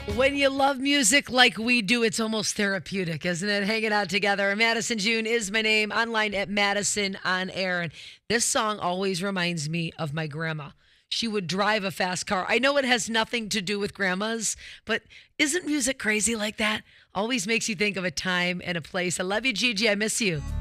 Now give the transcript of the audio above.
When you love music like we do, it's almost therapeutic, isn't it? Hanging out together. Madison June is my name, online at Madison on Air. And this song always reminds me of my grandma. She would drive a fast car. I know it has nothing to do with grandmas, but isn't music crazy like that? Always makes you think of a time and a place. I love you, Gigi. I miss you.